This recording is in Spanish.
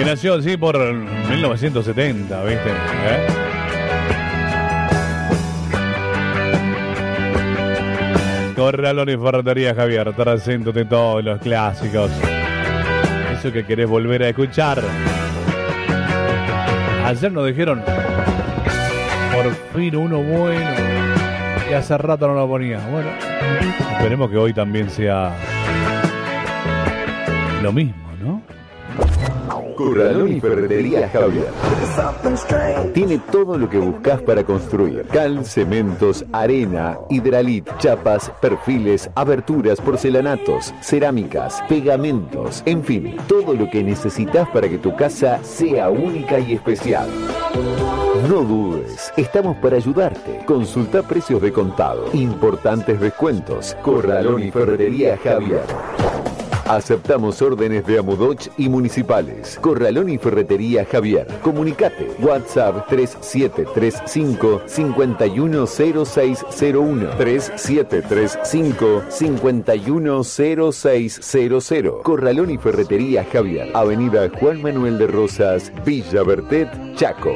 Que nació, sí, por 1970, ¿viste? Corralón y Ferretería Javier, trascendote todos los clásicos. Eso que querés volver a escuchar. Ayer nos dijeron, por fin uno bueno, y hace rato no lo ponía. Bueno, esperemos que hoy también sea lo mismo, ¿no? Corralón y Ferretería Javier tiene todo lo que buscas para construir: cal, cementos, arena, hidralit, chapas, perfiles, aberturas, porcelanatos, cerámicas, pegamentos, en fin, todo lo que necesitas para que tu casa sea única y especial. No dudes, estamos para ayudarte. Consulta precios de contado, importantes descuentos. Corralón y Ferretería Javier. Aceptamos órdenes de Amudoch y municipales. Corralón y Ferretería Javier. Comunicate. WhatsApp 3735-510601. 3735-510600. Corralón y Ferretería Javier. Avenida Juan Manuel de Rosas, Villa Bertet, Chaco.